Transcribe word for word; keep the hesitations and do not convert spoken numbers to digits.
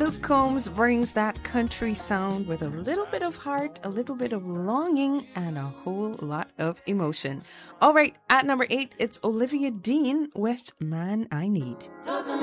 Luke Combs brings that country sound with a little bit of heart, a little bit of longing, and a whole lot of emotion. All right, at number eight, it's Olivia Dean with Man I Need.